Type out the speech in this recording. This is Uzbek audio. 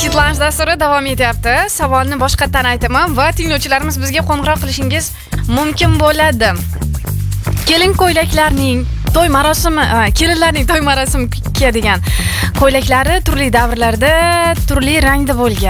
Hidlansh dasturi davom etyapti. Savolni boshqatdan aytaman va tinglovchilarimiz bizga qo'ng'iroq qilishingiz mumkin bo'ladi. Kelin ko'ylaklarning to'y marosimi, kelinlarning to'y marosimi kiyadigan ko'ylaklari turli davrlarda, turli rangda bo'lgan.